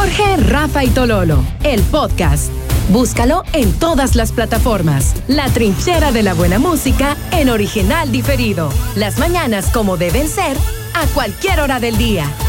Jorge, Rafa y Tololo, el podcast. Búscalo en todas las plataformas. La trinchera de la buena música en original diferido. Las mañanas como deben ser, a cualquier hora del día.